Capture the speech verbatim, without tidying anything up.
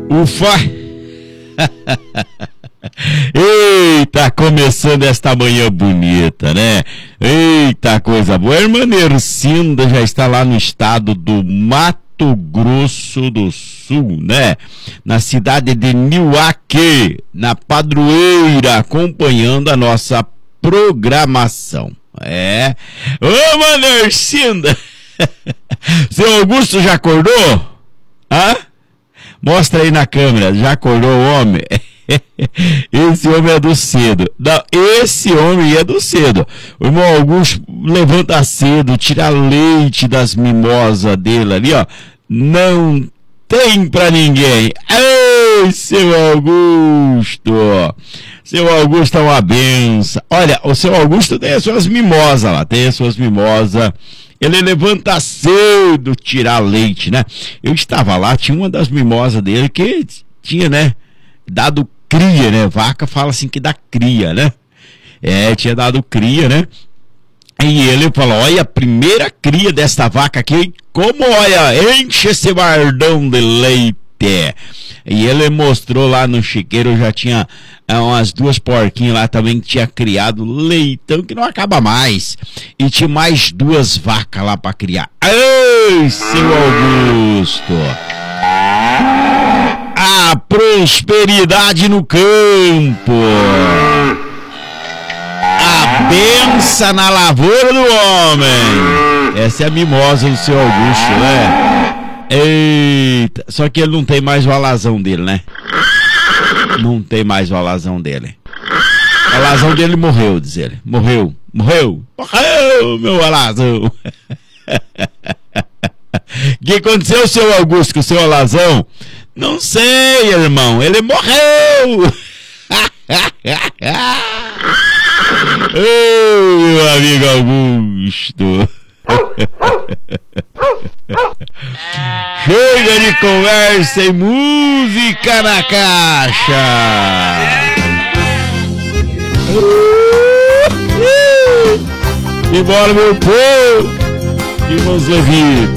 Ufa! Eita, começando esta manhã bonita, né? Eita, coisa boa. A irmã Nercinda já está lá no estado do Mato Grosso do Sul, né? Na cidade de Nioaque, na Padroeira, acompanhando a nossa programação. É. Ô, irmã Nercinda! Seu Augusto já acordou? Hã? Mostra aí na câmera, já acordou o homem? Esse homem é do cedo. Não, esse homem é do cedo. O irmão Augusto levanta cedo, tira leite das mimosas dele ali, ó. Não tem pra ninguém. Ei, seu Augusto! Seu Augusto é uma benção. Olha, o seu Augusto tem as suas mimosas lá, tem as suas mimosas. Ele levanta cedo, tirar leite, né? Eu estava lá, tinha uma das mimosas dele que tinha, né, dado cria, né? Vaca fala assim que dá cria, né? É, tinha dado cria, né? E ele falou, olha, a primeira cria desta vaca aqui, como, olha, enche esse bardão de leite. E ele mostrou lá no chiqueiro, já tinha é, umas duas porquinhas lá também que tinha criado leitão que não acaba mais. E tinha mais duas vacas lá para criar. Ei, seu Augusto! A prosperidade no campo! A benção na lavoura do homem! Essa é a mimosa do seu Augusto, né? Eita, só que ele não tem mais o alazão dele, né? Não tem mais o alazão dele. O alazão dele morreu, diz ele. Morreu, morreu, morreu, meu alazão. O que aconteceu, seu Augusto, com o seu alazão? Não sei, irmão, ele morreu. Ô, meu amigo Augusto. Chega de conversa e música na caixa. E bora, meu povo, e vamos ouvir